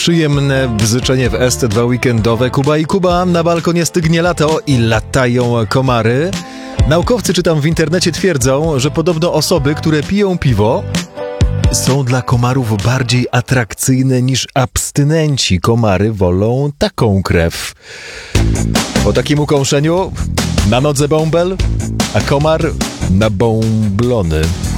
Przyjemne bzyczenie w ST2 weekendowe. Kuba i Kuba, na balkonie stygnie lato i latają komary. Naukowcy, czytam w internecie, twierdzą, że podobno osoby, które piją piwo, są dla komarów bardziej atrakcyjne niż abstynenci. Komary wolą taką krew. Po takim ukąszeniu na nodze bąbel, a komar nabąblony.